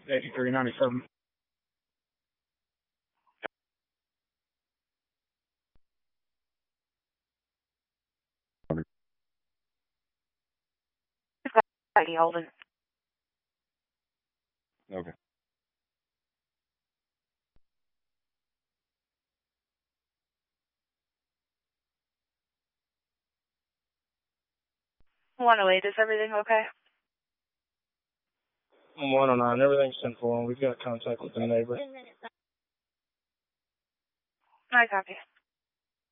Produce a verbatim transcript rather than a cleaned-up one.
eighty-three ninety-seven. Heidi Holden. Okay. one oh eight, is everything okay? one oh nine, everything's ten four, and we've got contact with the neighbor. I copy.